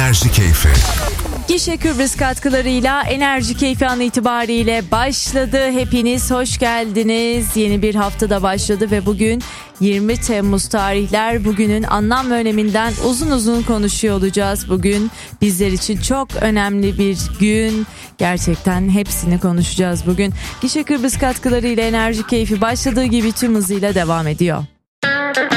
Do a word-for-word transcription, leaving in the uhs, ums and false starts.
Enerji Keyfi. Gişe Kıbrıs katkılarıyla Enerji Keyfi an itibariyle başladı. Hepiniz hoş geldiniz. Yeni bir hafta da başladı ve bugün yirmi Temmuz tarihler. Bugünün anlam ve öneminden uzun uzun konuşuyor olacağız. Bugün bizler için çok önemli bir gün. Gerçekten hepsini konuşacağız bugün. Gişe Kıbrıs katkılarıyla Enerji Keyfi başladığı gibi tüm hızıyla devam ediyor.